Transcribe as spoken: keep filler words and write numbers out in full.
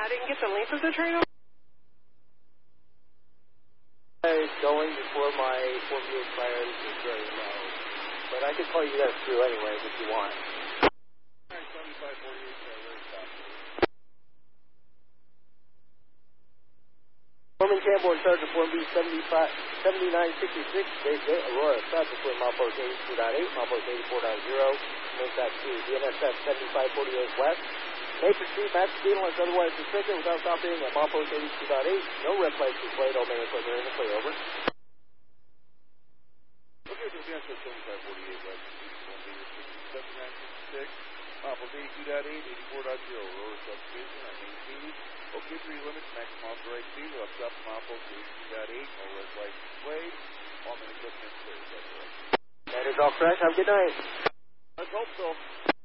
I didn't get the length of the train. It's going before my four B expires is very low. But I can call you guys through anyway if you want. Alright, seventy-five forty-eight, so very fast. Foreman Campbell in charge of Form B seventy-nine sixty-six, Dave Day, Aurora, traffic with milepost eighty-two point eight, milepost eighty-four point zero, make that two, D N S S seventy-five forty-eight west. May proceed match speed unless otherwise restricted without stopping at milepost eighty-two point eight. No red flags displayed, all main equipment in the play over. Okay, so D N S S seventy-five forty-eight west, Form B seventy-nine sixty-six, milepost eighty-two point eight, eighty-four point zero, Aurora substation on main speed. Okay, three limits, maximum authorized speed, we'll have stop milepost eighty-two point eight, no red flags displayed, all main equipment in clear, that's right. That is all correct, have a good night. Let's hope so.